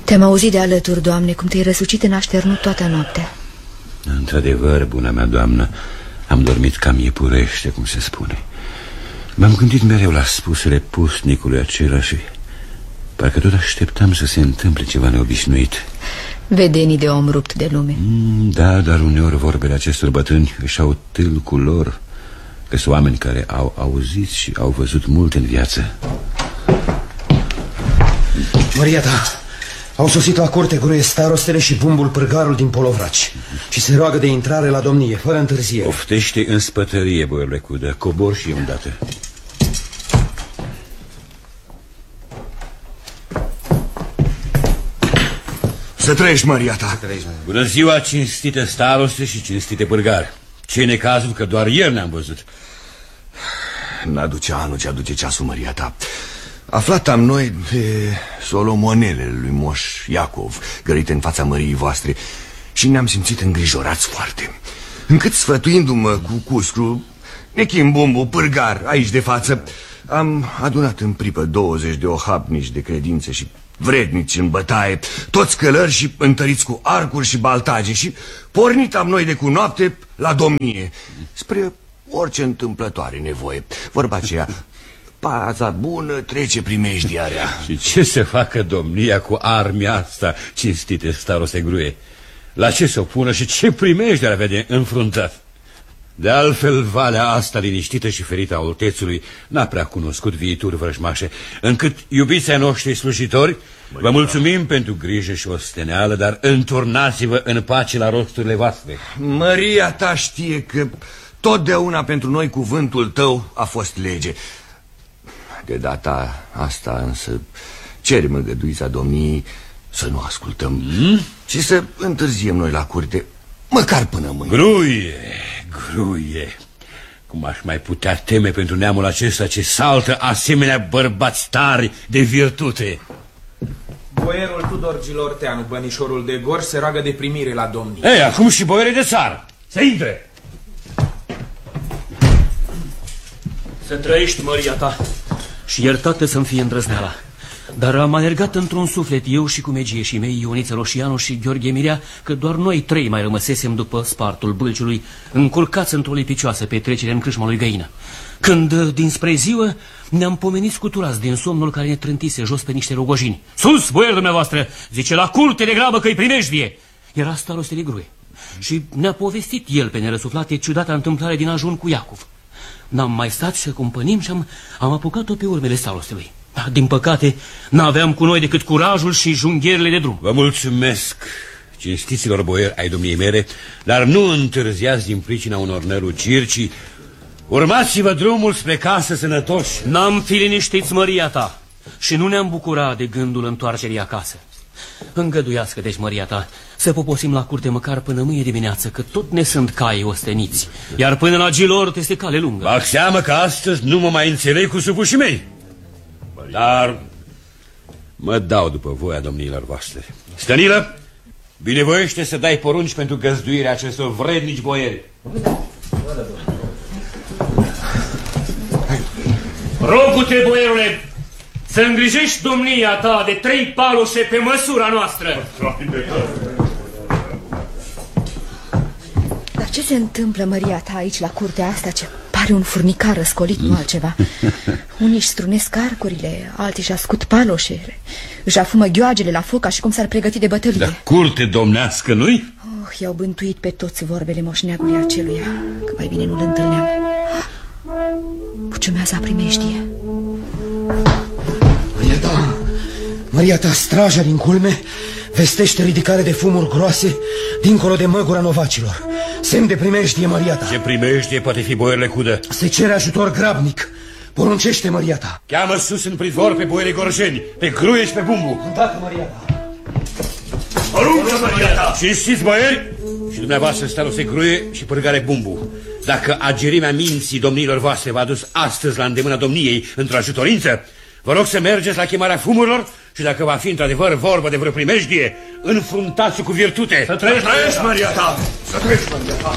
Te-am auzit de alături, Doamne, cum te-ai răsucit în așternut toată noaptea. Într-adevăr, buna mea doamnă, am dormit cam iepurește, cum se spune. M-am gândit mereu la spusele pusnicului acela și parcă tot așteptam să se întâmple ceva neobișnuit. Vedenii de om rupt de lume. Da, dar uneori vorbele acestor bătrâni își au tâlcul lor, că sunt oameni care au auzit și au văzut mult în viață. Maria ta, au sosit la curte Gruie starostele și Bumbul pârgarul din Polovraci și se roagă de intrare la domnie, fără întârziere. Oftește în spătărie, boierule Cudă, cobor și eu îndată. Să trăiești, Maria ta. Bună ziua, cinstite staroste și cinstite pârgari. Ce-i necazul că doar ieri ne-am văzut. N-aduce anul ce aduce ceasul, Maria ta. Aflat am noi de solomonelele lui Moș Iacov, gărite în fața măriei voastre, și ne-am simțit îngrijorați foarte, încât, sfătuindu-mă cu Cuscru, Nechim Bumbu, pârgar, aici de față, am adunat în pripă 20 de ohabnici de credință și vrednici în bătaie, toți călări și întăriți cu arcuri și baltage, și pornit am noi de cu noapte la domnie, spre orice întâmplătoare nevoie. Vorba aceea, paza bună trece primejdiarea. Și ce se facă domnia cu armia asta, cinstite staroste Gruie? La ce se opună și ce primejde ar avea de înfruntat? De altfel, valea asta liniștită și ferită a Oltețului n-a prea cunoscut viituri vrăjmașe, încât, iubiții noștri slujitori, vă mulțumim pentru grijă și osteneală, dar înturnați-vă în pace la rosturile voastre. Maria ta știe că totdeauna pentru noi cuvântul tău a fost lege. De data asta însă cerem îngăduița domniei să nu ascultăm și să întârziem noi la curte, măcar până mâine. Gruie, cum aș mai putea teme pentru neamul acesta ce saltă asemenea bărbați tari de virtute. Boierul Tudor Gilorteanu, bănișorul de Gorj, se roagă de primire la domnie. Ei, acum și boierii de țară, să intre. Să trăiești, Maria ta, și iertate să-mi fie îndrăzneala. Dar am alergat într-un suflet, eu și cumegieșii mei, Ioniță Roșianu și Gheorghe Mirea, că doar noi trei mai rămăsesem după spartul Bâlciului, înculcați într-o lipicioasă petrecere în crâșma lui Găină. Când, dinspre ziua, ne-am pomenit scuturați din somnul care ne trântise jos pe niște rogojini. Sus, boieri dumneavoastră, zice, la curte de grabă că-i primejdie. Era starostele Gruie și ne-a povestit el pe nerăsuflate ciudata întâmplare din ajun cu Iacov. N-am mai stat să cumpănim și am apucat-o pe urmele starostelui. Din păcate, n-aveam cu noi decât curajul și junghierile de drum. Vă mulțumesc, cinstiților boieri ai domniei mele, dar nu întârziați din pricina unor năruciri, ci urmați-vă drumul spre casă sănătoși. N-am fi liniștiți, Maria ta, și nu ne-am bucurat de gândul întoarcerii acasă. Îngăduiască, deci, Maria ta, să poposim la curte măcar până mâine dimineață, că tot ne sunt cai osteniți, iar până la Gilort este cale lungă. Fac seamă că astăzi nu mă mai înțeleg cu supușii mei, dar mă dau după voia domniilor voastre. Stănilă, binevoiește să dai porunci pentru găzduirea acestor vrednici boieri. Rogu-te, boierule, să îngrijești domnia ta de 3 paloșe pe măsura noastră. Dar ce se întâmplă, Maria ta, aici la curtea asta, ce pare un furnicar răscolit, nu altceva? Unii își strunesc arcurile, alții își ascut paloșele, își afumă ghioagele la foc, ca și cum s-ar pregăti de bătălie. Dar curte domnească, nu-i? I-au bântuit pe toți vorbele moșneagului aceluia, că mai bine nu-l întâlneam. Puciumează a primejdie. Maria ta, straja din culme vestește ridicare de fumuri groase dincolo de măgura novacilor. Semn de primejdie, Maria ta. Ce primejdie poate fi, boierle Cudă? Se cere ajutor grabnic. Poruncește, Maria ta. Cheamă sus în prizvor pe boierii gorjeni, pe Gruie și pe Bumbu. Îndată, Maria ta. Poruncă, Maria ta. Cinstiți boieri și dumneavoastră, staroste Gruie și pârgare Bumbu, dacă agerimea minții domniilor voastre v-a dus astăzi la îndemâna domniei într-o ajutorință, vă rog să mergeți la chemarea fumurilor și dacă va fi într-adevăr vorba de vreo primejdie, înfruntați-o cu virtute. Să trăiești, Maria ta! Să trăiești, Maria ta!